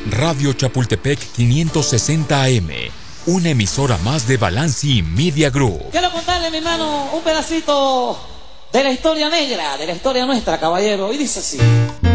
Radio Chapultepec 560 AM, una emisora más de Balanci Media Group. Quiero contarle, mi hermano, un pedacito de la historia negra, de la historia nuestra, caballero, y dice así.